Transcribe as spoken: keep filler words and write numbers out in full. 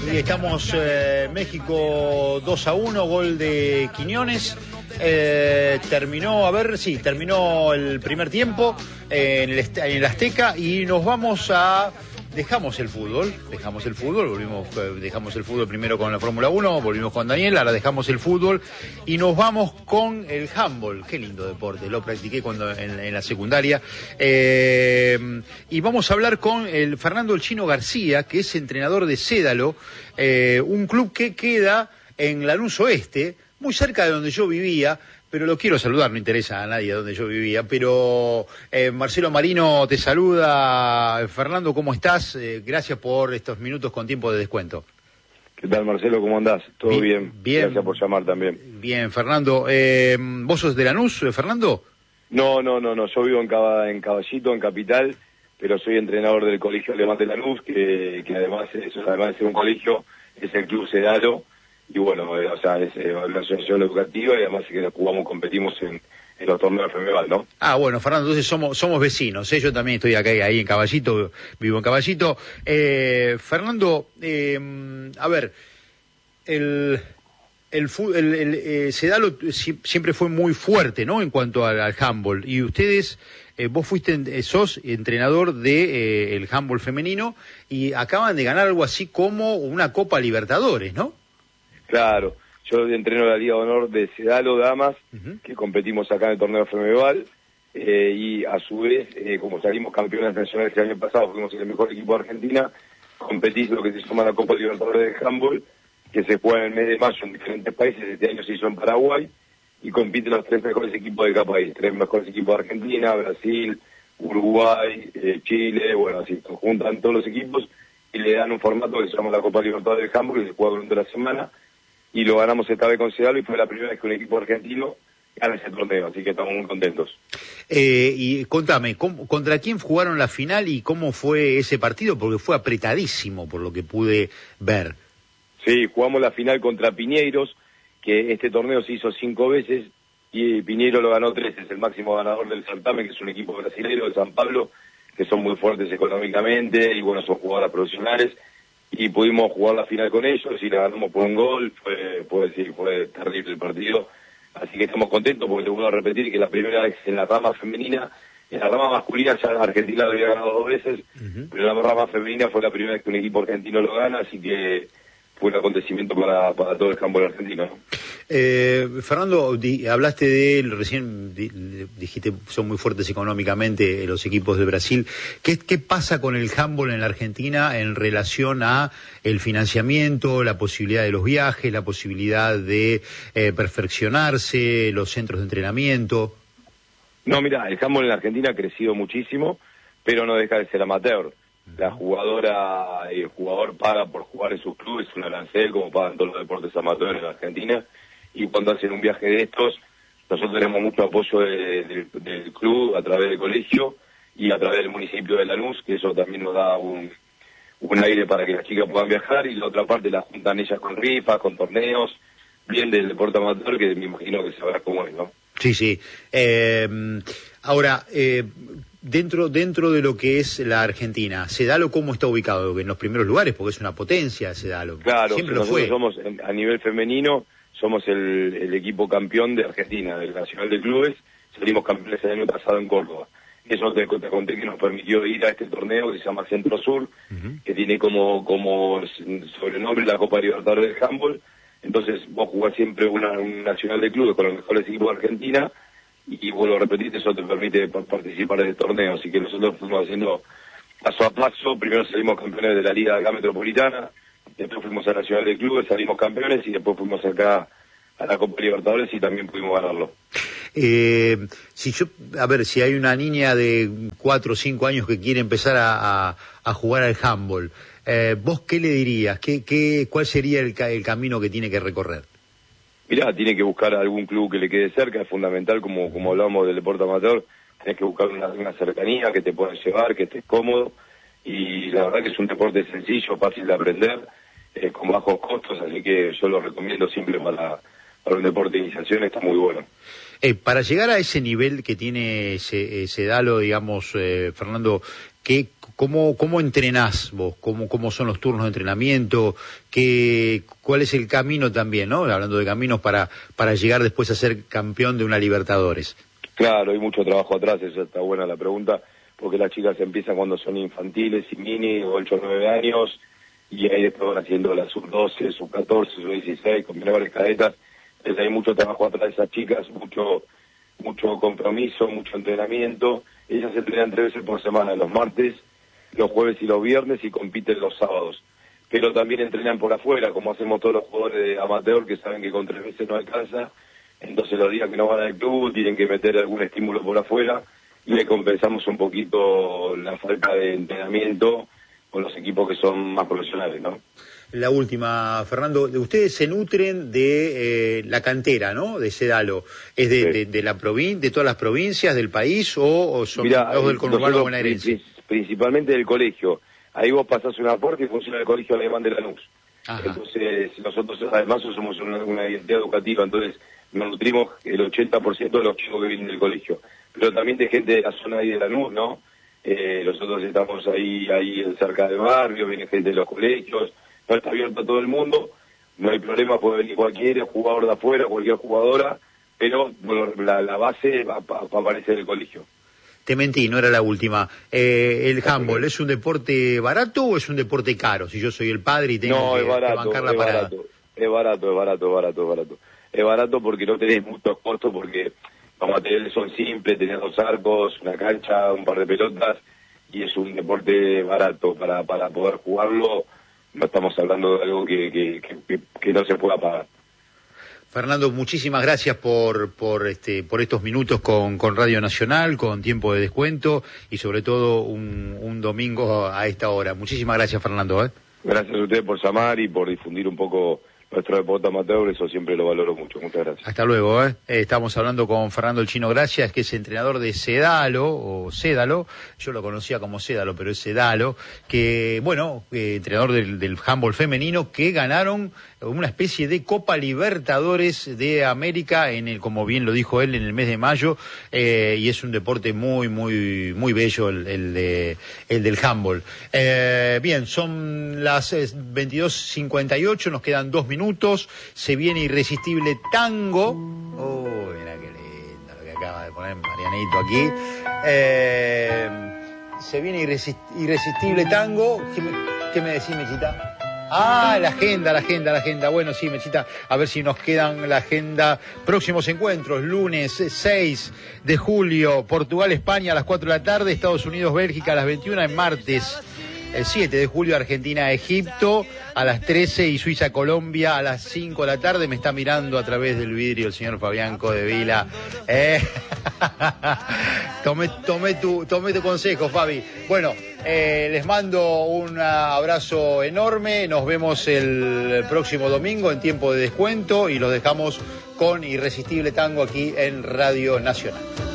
Y estamos eh, México dos a uno, gol de Quiñones. Eh, terminó, a ver, sí, terminó el primer tiempo eh, en, el, en el Azteca y nos vamos a... Dejamos el fútbol, dejamos el fútbol, volvimos, dejamos el fútbol primero con la Fórmula uno, volvimos con Daniel, ahora dejamos el fútbol y nos vamos con el handball. Qué lindo deporte, lo practiqué cuando en, en la secundaria. Eh, y vamos a hablar con el Fernando El Chino García, que es entrenador de Cédalo, eh, un club que queda en Lanús Oeste, muy cerca de donde yo vivía. Pero lo quiero saludar, no interesa a nadie donde yo vivía, pero eh, Marcelo Marino te saluda. Fernando, ¿cómo estás? Eh, gracias por estos minutos con tiempo de descuento. ¿Qué tal, Marcelo? ¿Cómo andás? ¿Todo bien? Bien. bien. Gracias por llamar también. Bien, Fernando. Eh, ¿Vos sos de Lanús, Fernando? No, no, no, no. Yo vivo en, Cab en Caballito, en Capital, pero soy entrenador del Colegio Alemán de Lanús, que, que además, es, además de ser un colegio, es el Club Cédalo. Y bueno, eh, o sea, es eh, una asociación educativa y además que jugamos, competimos en, en los torneos de FEMEVAL, ¿no? Ah, bueno, Fernando, entonces somos somos vecinos, ¿eh? Yo también estoy acá ahí en Caballito, vivo en Caballito. Eh, Fernando, eh, a ver, el... El, el, el eh, Cédalo siempre fue muy fuerte, ¿no? En cuanto al, al handball. Y ustedes, eh, vos fuiste, eh, sos entrenador de eh, el handball femenino y acaban de ganar algo así como una Copa Libertadores, ¿no? Claro. Yo entreno la Liga de Honor de Cédalo Damas, uh-huh. que competimos acá en el torneo FEMEVAL, eh, y a su vez, eh, como salimos campeones nacionales el año pasado, fuimos el mejor equipo de Argentina, competís lo que se llama la Copa Libertadores de handball, que se juega en el mes de mayo en diferentes países. Este año se hizo en Paraguay y compiten los tres mejores equipos de cada país, tres mejores equipos de Argentina, Brasil, Uruguay, eh, Chile, bueno, así, juntan todos los equipos y le dan un formato que se llama la Copa Libertadores de handball, que se juega durante la semana, y lo ganamos esta vez con Cédalo y fue la primera vez que un equipo argentino gana ese torneo, así que estamos muy contentos. Eh, y contame, ¿cómo, ¿contra quién jugaron la final y cómo fue ese partido? Porque fue apretadísimo por lo que pude ver. Sí, jugamos la final contra Piñeiros, que este torneo se hizo cinco veces y Piñeiro lo ganó tres, es el máximo ganador del certamen, que es un equipo brasileño de San Pablo, que son muy fuertes económicamente y bueno, son jugadoras profesionales, y pudimos jugar la final con ellos y la ganamos por un gol. Fue, puedo decir, fue terrible el partido, así que estamos contentos porque te vuelvo a repetir que la primera vez en la rama femenina, en la rama masculina ya Argentina lo había ganado dos veces, uh-huh. pero en la rama femenina fue la primera vez que un equipo argentino lo gana, así que fue un acontecimiento para, para todo el handball argentino, ¿no? Eh, Fernando, di, hablaste de él, recién di, dijiste son muy fuertes económicamente los equipos de Brasil. ¿Qué, qué pasa con el handball en la Argentina en relación a el financiamiento, la posibilidad de los viajes, la posibilidad de eh, perfeccionarse, los centros de entrenamiento? No, mira, el handball en la Argentina ha crecido muchísimo, pero no deja de ser amateur. La jugadora, el jugador paga por jugar en sus clubes, un arancel, como pagan todos los deportes amateurs en la Argentina, y cuando hacen un viaje de estos, nosotros tenemos mucho apoyo de, de, del club a través del colegio y a través del municipio de Lanús, que eso también nos da un, un aire para que las chicas puedan viajar, y la otra parte la juntan ellas con rifas, con torneos, bien del deporte amateur, que me imagino que sabrás cómo es, ¿no? Sí, sí. Eh, ahora, eh, dentro dentro de lo que es la Argentina, Cédalo, ¿cómo está ubicado? En los primeros lugares, porque es una potencia, Cédalo. Claro, siempre lo fue. Somos, a nivel femenino, somos el, el equipo campeón de Argentina, del Nacional de Clubes. Salimos campeones el año pasado en Córdoba. Eso te, te conté que nos permitió ir a este torneo que se llama Centro Sur, uh-huh. que tiene como, como sobrenombre la Copa Libertadores de handball. Entonces vos jugás siempre una, un Nacional de Clubes con los mejores equipos de Argentina, y vuelvo a repetir, eso te permite participar en el torneo. Así que nosotros fuimos haciendo paso a paso. Primero salimos campeones de la Liga acá metropolitana, después fuimos a Nacional de Clubes, salimos campeones, y después fuimos acá a la Copa Libertadores y también pudimos ganarlo. Eh, si yo, a ver, si hay una niña de cuatro o cinco años que quiere empezar a, a, a jugar al handball, eh, ¿vos qué le dirías? ¿Qué, qué, ¿Cuál sería el, el camino que tiene que recorrer? Mirá, tiene que buscar algún club que le quede cerca, es fundamental, como, como hablamos del deporte amateur, tenés que buscar una, una cercanía que te puedan llevar, que estés cómodo, y la verdad que es un deporte sencillo, fácil de aprender, eh, con bajos costos, así que yo lo recomiendo siempre para, para un deporte de iniciación, está muy bueno. Eh, para llegar a ese nivel que tiene Cédalo, digamos, eh, Fernando, ¿qué, ¿cómo, cómo entrenás vos? ¿Cómo, cómo son los turnos de entrenamiento? ¿Qué, ¿Cuál es el camino también, no? Hablando de caminos para, para llegar después a ser campeón de una Libertadores. Claro, hay mucho trabajo atrás, esa está buena la pregunta, porque las chicas empiezan cuando son infantiles y mini, ocho o nueve años, y ahí después van haciendo la sub doce, sub catorce, sub dieciséis, con menores cadetas. Entonces hay mucho trabajo atrás de esas chicas, mucho mucho compromiso, mucho entrenamiento. Ellas se entrenan tres veces por semana, los martes, los jueves y los viernes, y compiten los sábados. Pero también entrenan por afuera, como hacemos todos los jugadores de amateur, que saben que con tres veces no alcanza. Entonces los días que no van al club tienen que meter algún estímulo por afuera, y le compensamos un poquito la falta de entrenamiento con los equipos que son más profesionales, ¿no? La última, Fernando, ustedes se nutren de eh, la cantera, ¿no? De Sedalo. ¿Es de, sí. de, de la provin de todas las provincias del país o, o son Mirá, los del conurbano bonaerense? Principalmente del colegio. Ahí vos pasás un aporte y funciona el colegio alemán de Lanús. Ajá. Entonces nosotros además somos una, una identidad educativa, entonces nos nutrimos el ochenta por ciento de los chicos que vienen del colegio. Pero también de gente de la zona ahí de Lanús, ¿no? Eh, nosotros estamos ahí, ahí cerca del barrio, viene gente de los colegios. No está abierto a todo el mundo, no hay problema, puede venir cualquier jugador de afuera, cualquier jugadora, pero bueno, la, la base va, va, va a aparecer en el colegio. Te mentí, no era la última. Eh, ¿El handball es un deporte barato o es un deporte caro? Si yo soy el padre y tengo no, que, es barato, que bancar la es parada. Barato, es barato, es barato, es barato, es barato. Es barato porque no tenés muchos costos, porque los materiales son simples, tenés dos arcos, una cancha, un par de pelotas, y es un deporte barato para, para poder jugarlo. No estamos hablando de algo que, que, que, que no se pueda pagar. Fernando, muchísimas gracias por por este por estos minutos con, con Radio Nacional, con tiempo de descuento y sobre todo un, un domingo a esta hora. Muchísimas gracias, Fernando. ¿eh? Gracias a ustedes por llamar y por difundir un poco nuestro deporte amateur, eso siempre lo valoro mucho. Muchas gracias. Hasta luego. ¿eh? Eh, estamos hablando con Fernando El Chino Gracias, que es entrenador de Sedalo, o Sedalo, yo lo conocía como Sedalo, pero es Sedalo, que, bueno, eh, entrenador del, del handball femenino, que ganaron una especie de Copa Libertadores de América, en el, como bien lo dijo él, en el mes de mayo, eh, y es un deporte muy, muy, muy bello el, el, de, el del handball. Eh, bien, son las veintidós cincuenta y ocho, nos quedan dos minutos, se viene Irresistible Tango. Oh, mira qué lindo lo que acaba de poner Marianito aquí. Eh, se viene Irresist Irresistible Tango. ¿Qué me, qué me decís, Mechita? Ah, la agenda, la agenda, la agenda. Bueno, sí, Mechita, a ver si nos quedan la agenda. Próximos encuentros, lunes seis de julio, Portugal-España a las cuatro de la tarde, Estados Unidos-Bélgica a las veintiuna, en martes el siete de julio, Argentina-Egipto a las trece y Suiza-Colombia a las cinco de la tarde. Me está mirando a través del vidrio el señor Fabián Codevila. Eh, tomé, tomé, tu, tomé tu consejo, Fabi. Bueno, eh, les mando un abrazo enorme. Nos vemos el próximo domingo en tiempo de descuento y los dejamos con Irresistible Tango aquí en Radio Nacional.